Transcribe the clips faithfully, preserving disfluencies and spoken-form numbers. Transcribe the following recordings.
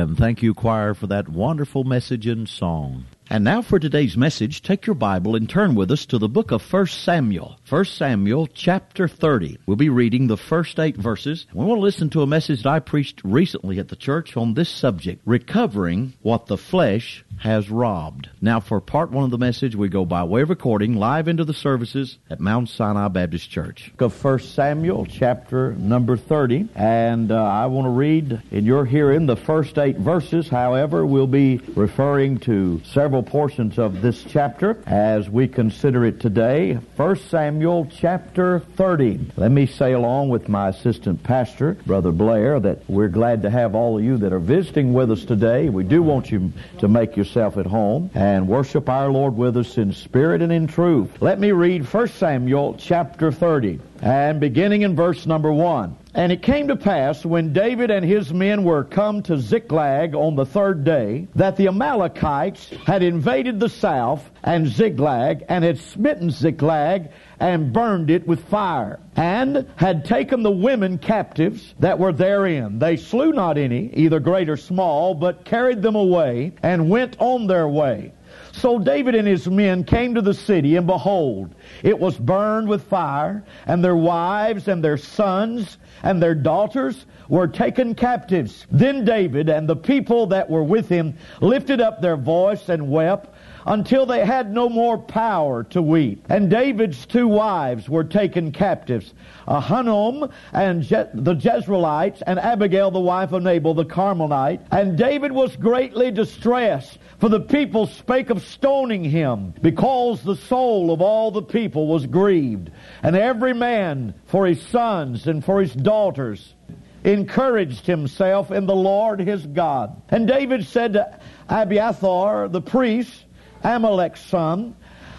And thank you, choir, for that wonderful message and song. And now for today's message, take your Bible and turn with us to the book of First Samuel. First Samuel chapter thirty. We'll be reading the first eight verses. We want to listen to a message that I preached recently at the church on this subject, recovering what the flesh has robbed. Now for part one of the message, we go by way of recording live into the services at Mount Sinai Baptist Church. Of First Samuel chapter number thirty. And uh, I want to read in your hearing the first eight verses. However, we'll be referring to several portions of this chapter as we consider it today. First Samuel chapter thirty. Let me say along with my assistant pastor, Brother Blair, that we're glad to have all of you that are visiting with us today. We do want you to make yourself at home and worship our Lord with us in spirit and in truth. Let me read First Samuel chapter thirty, and beginning in verse number one. And it came to pass, when David and his men were come to Ziklag on the third day, that the Amalekites had invaded the south and Ziklag, and had smitten Ziklag, and burned it with fire, and had taken the women captives that were therein. They slew not any, either great or small, but carried them away, and went on their way. So David and his men came to the city, and behold, it was burned with fire, and their wives and their sons and their daughters were taken captives. Then David and the people that were with him lifted up their voice and wept, until they had no more power to weep. And David's two wives were taken captives, Ahinoam and Je- the Jezreelites, and Abigail the wife of Nabal the Carmelite. And David was greatly distressed, for the people spake of stoning him, because the soul of all the people was grieved, and every man for his sons and for his daughters encouraged himself in the Lord his God. And David said to Abiathar the priest, Amalek's son,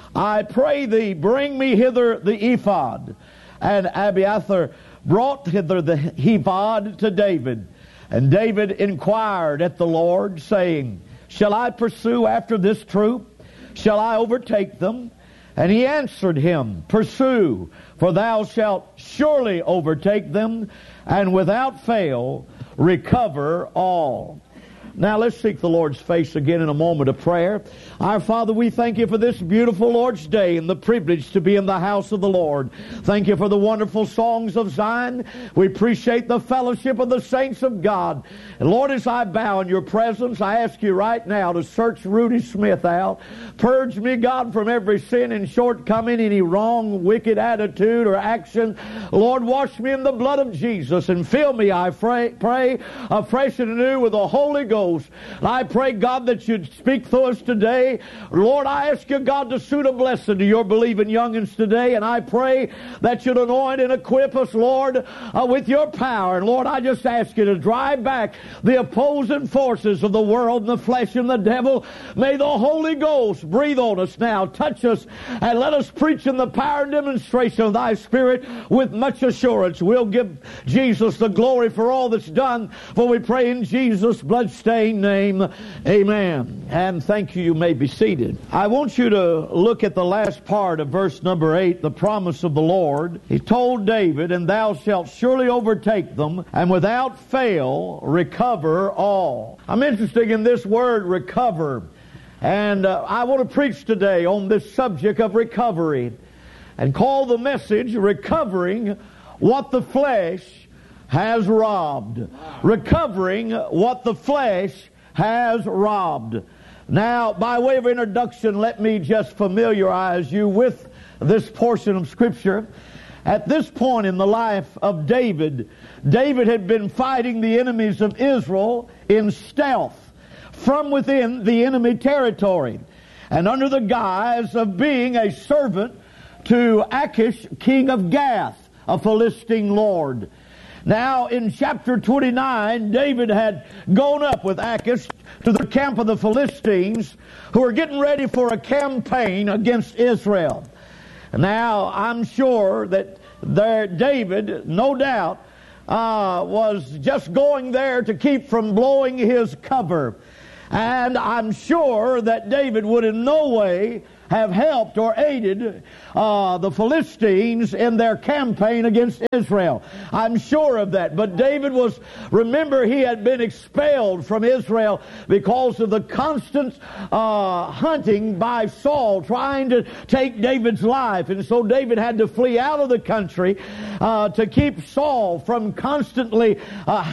I pray thee, bring me hither the ephod. And Abiathar brought hither the ephod to David. And David inquired at the Lord, saying, Shall I pursue after this troop? Shall I overtake them? And he answered him, Pursue, for thou shalt surely overtake them, and without fail recover all. Now let's seek the Lord's face again in a moment of prayer. Our Father, we thank you for this beautiful Lord's Day and the privilege to be in the house of the Lord. Thank you for the wonderful songs of Zion. We appreciate the fellowship of the saints of God. And Lord, as I bow in your presence, I ask you right now to search Rudy Smith out. Purge me, God, from every sin and shortcoming, any wrong, wicked attitude or action. Lord, wash me in the blood of Jesus and fill me, I pray, pray afresh and anew with the Holy Ghost. And I pray, God, that you'd speak to us today. Lord, I ask you, God, to suit a blessing to your believing youngins today. And I pray that you'd anoint and equip us, Lord, uh, with your power. And Lord, I just ask you to drive back the opposing forces of the world and the flesh and the devil. May the Holy Ghost breathe on us now, touch us, and let us preach in the power and demonstration of thy Spirit with much assurance. We'll give Jesus the glory for all that's done, for we pray in Jesus' bloodstained name, amen. And thank you. You may be seated. I want you to look at the last part of verse number eight, the promise of the Lord. He told David, and thou shalt surely overtake them, and without fail recover all. I'm interested in this word, recover. And uh, I want to preach today on this subject of recovery, and call the message, Recovering What the Flesh has robbed. Recovering what the flesh has robbed. Now, by way of introduction, let me just familiarize you with this portion of Scripture. At this point in the life of David, David had been fighting the enemies of Israel in stealth from within the enemy territory, and under the guise of being a servant to Achish, king of Gath, a Philistine lord. Now, in chapter twenty-nine, David had gone up with Achish to the camp of the Philistines, who were getting ready for a campaign against Israel. Now, I'm sure that there, David, no doubt, uh, was just going there to keep from blowing his cover. And I'm sure that David would in no way have helped or aided uh, the Philistines in their campaign against Israel. I'm sure of that. But David was, remember, he had been expelled from Israel because of the constant uh, hunting by Saul trying to take David's life. And so David had to flee out of the country uh, to keep Saul from constantly uh,